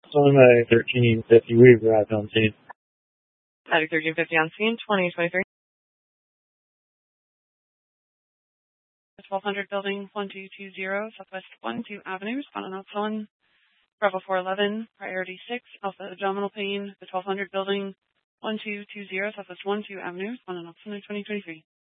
Someone by 1350, we've arrived on scene. Medic 1350 on scene, 2023. 1200 building 1220 Southwest 12 Avenue, responding out on Bravo 411, priority 6, alpha abdominal pain, the 1200 building 1220 Southwest 12 Avenue, responding out 2023.